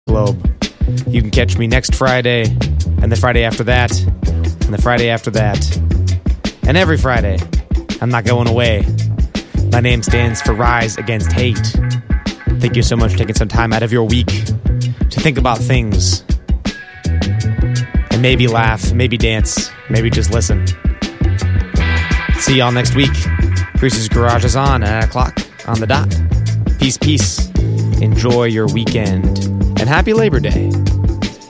globe. You can catch me next Friday, and the Friday after that, and the Friday after that, and every Friday. I'm not going away. My name stands for Rise Against Hate. Thank you so much for taking some time out of your week to think about things. And maybe laugh, maybe dance, maybe just listen. See y'all next week. Bruce's Garage is on at 9 o'clock on the dot. Peace, peace. Enjoy your weekend. And happy Labor Day.